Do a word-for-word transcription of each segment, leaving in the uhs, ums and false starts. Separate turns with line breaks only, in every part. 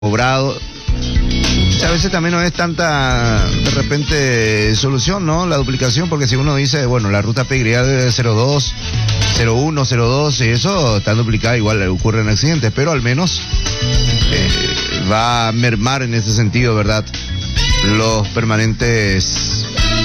cobrado. A veces también no es tanta, de repente, solución, ¿no? La duplicación, porque si uno dice, bueno, la ruta peligrosa de cero dos, cero uno, cero dos, y eso está duplicada, igual ocurren accidentes, pero al menos eh, va a mermar en ese sentido, ¿verdad? Los permanentes,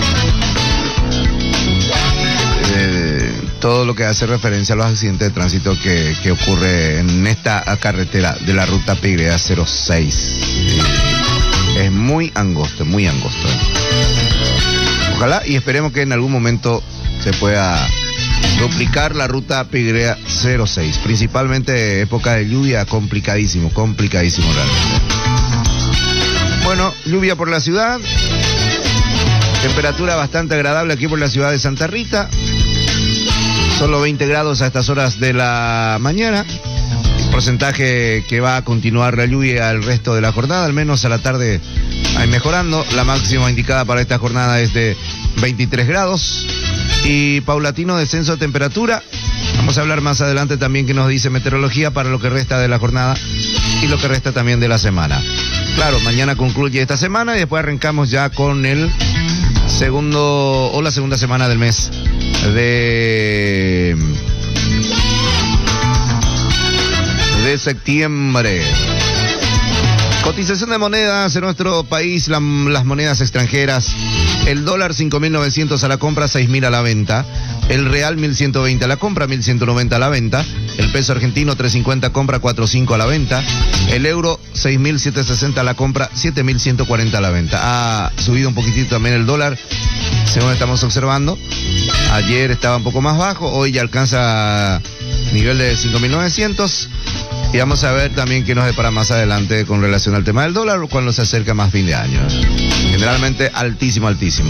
eh, todo lo que hace referencia a los accidentes de tránsito que, que ocurre en esta carretera de la ruta peligrosa cero seis. Es muy angosto, muy angosto. Ojalá y esperemos que en algún momento se pueda duplicar la ruta peligrosa cero seis, principalmente época de lluvia, complicadísimo, complicadísimo realmente. Bueno, lluvia por la ciudad, temperatura bastante agradable aquí por la ciudad de Santa Rita, solo veinte grados a estas horas de la mañana. Porcentaje que va a continuar la lluvia el resto de la jornada, al menos a la tarde ahí mejorando. La máxima indicada para esta jornada es de veintitrés grados y paulatino descenso de temperatura. Vamos a hablar más adelante también que nos dice meteorología para lo que resta de la jornada y lo que resta también de la semana. Claro, mañana concluye esta semana y después arrancamos ya con el segundo o la segunda semana del mes de... de septiembre. Cotización de monedas en nuestro país, la, las monedas extranjeras. El dólar cinco mil novecientos a la compra, seis mil a la venta. El real mil ciento veinte a la compra, mil ciento noventa a la venta. El peso argentino tres cincuenta compra, cuatro cinco a la venta. El euro seis mil setecientos sesenta a la compra, siete mil ciento cuarenta a la venta. Ha subido un poquitito también el dólar, según estamos observando. Ayer estaba un poco más bajo, hoy ya alcanza nivel de cinco mil novecientos. Y vamos a ver también qué nos depara más adelante con relación al tema del dólar cuando se acerca más fin de año. Generalmente altísimo, altísimo.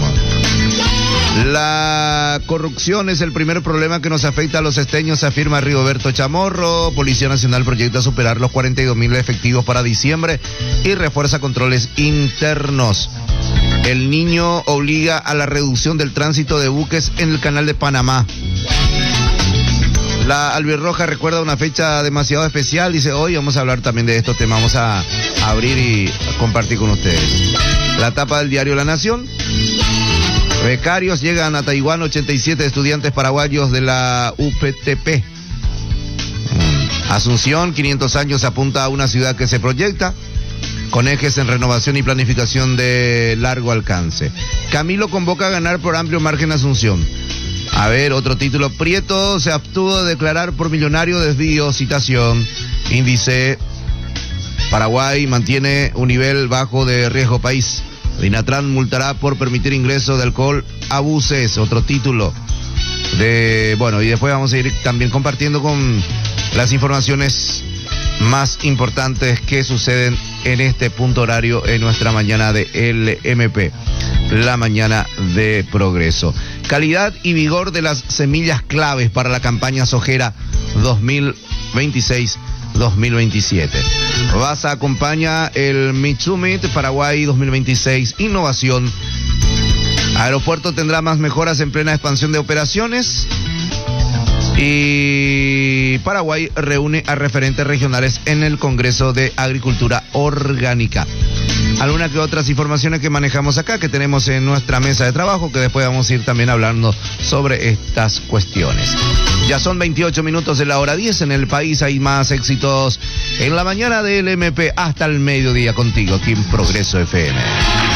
La corrupción es el primer problema que nos afecta a los esteños, afirma Rigoberto Chamorro. Policía Nacional proyecta superar los cuarenta y dos mil efectivos para diciembre y refuerza controles internos. El Niño obliga a la reducción del tránsito de buques en el canal de Panamá. La albirroja recuerda una fecha demasiado especial, dice hoy vamos a hablar también de estos temas, vamos a abrir y a compartir con ustedes. La tapa del diario La Nación. Becarios llegan a Taiwán, ochenta y siete estudiantes paraguayos de la U P T P. Asunción, quinientos años, apunta a una ciudad que se proyecta, con ejes en renovación y planificación de largo alcance. Camilo convoca a ganar por amplio margen Asunción. A ver, otro título. Prieto se abstuvo de declarar por millonario desvío, citación. Índice. Paraguay mantiene un nivel bajo de riesgo país. Dinatran multará por permitir ingreso de alcohol a buses. Otro título. De, bueno, y después vamos a ir también compartiendo con las informaciones más importantes que suceden en este punto horario en nuestra mañana de L M P. La mañana de Progreso. Calidad y vigor de las semillas claves para la campaña sojera dos mil veintiséis dos mil veintisiete. Basa acompaña el Mitsumit Paraguay dos mil veintiséis. Innovación. Aeropuerto tendrá más mejoras en plena expansión de operaciones. Y Paraguay reúne a referentes regionales en el Congreso de Agricultura Orgánica. Algunas que otras informaciones que manejamos acá, que tenemos en nuestra mesa de trabajo, que después vamos a ir también hablando sobre estas cuestiones. Ya son veintiocho minutos de la hora diez en el país, hay más éxitos en la mañana del M P hasta el mediodía contigo aquí en Progreso F M.